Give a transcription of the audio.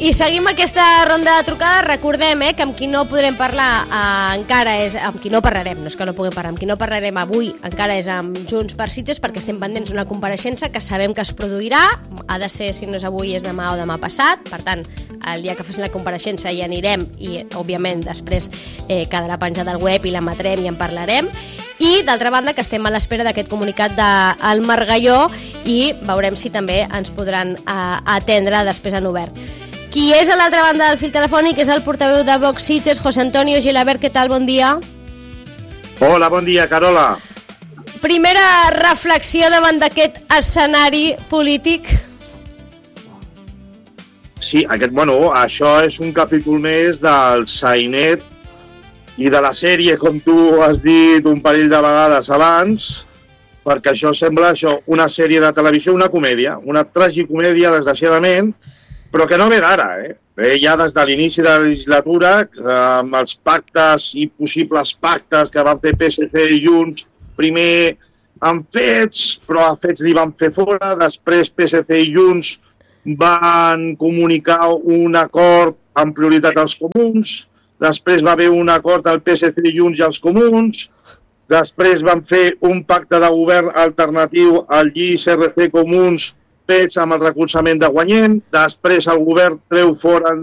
I seguim aquesta ronda de trucades. Recordem que amb qui no podrem parlar encara és... Amb qui no parlarem, no és que no puguem parlar, amb qui no parlarem avui encara és amb Junts per Sitges, perquè estem pendents d'una compareixença que sabem que es produirà. Ha de ser, si no és avui, és demà o demà passat. Per tant, el dia que facin la compareixença hi anirem i, òbviament, després quedarà penjada al web i l'emetrem i en parlarem. I, d'altra banda, que estem a l'espera d'aquest comunicat del Margalló i veurem si també ens podran atendre després en obert. Qui és a l'altra banda del fil telefònic és el portaveu de Vox Sitges, José Antonio Gilabert. Què tal? Bon dia. Hola, bon dia, Carola. Primera reflexió davant d'aquest escenari polític. Sí, això és un capítol més del sainet i de la sèrie, com tu has dit un parell de vegades abans, perquè això sembla una sèrie de televisió, una comèdia, una tragicomèdia, desgraciadament, però que no ve d'ara, Ve ja des de l'inici de la legislatura, amb els pactes i possibles pactes que van fer PSC i Junts, primer amb fets, però a fets li van fer fora, després PSC i Junts van comunicar un acord amb prioritat als comuns, després va haver un acord al PSC i Junts i als comuns, després van fer un pacte de govern alternatiu al LLIS, RC, Comuns, fets amb el recolzament de Guanyent, després el govern treu fora